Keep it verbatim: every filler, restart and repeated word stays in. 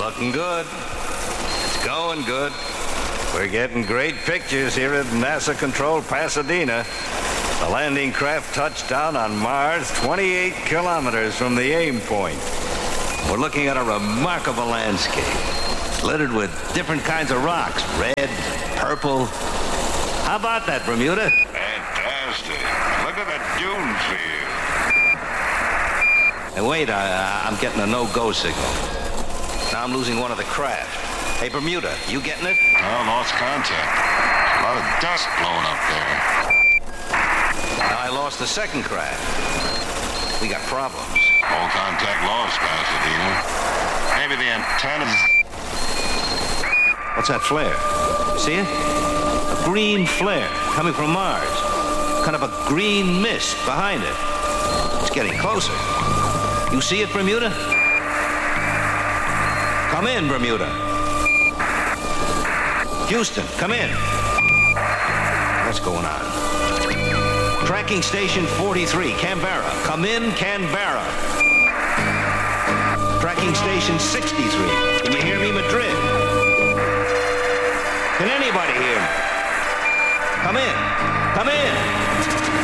looking good. It's going good. We're getting great pictures here at NASA-controlled Pasadena. The landing craft touched down on Mars twenty-eight kilometers from the aim point. We're looking at a remarkable landscape, littered with different kinds of rocks, red, purple. How about that, Bermuda? Fantastic. Look at the dunes here. Hey, wait, I, I'm getting a no-go signal. Now I'm losing one of the craft. Hey, Bermuda, you getting it? Oh, lost contact. A lot of dust blowing up there. Now I lost the second craft. We got problems. All contact lost, Pasadena. Maybe the antennas... What's that flare? See it? A green flare coming from Mars. Kind of a green mist behind it. It's getting closer. You see it, Bermuda? Come in, Bermuda. Houston, come in. What's going on? Tracking station forty-three, Canberra. Come in, Canberra. Tracking station sixty-three. Can you hear me, Madrid? Can anybody hear me? Come in. Come in.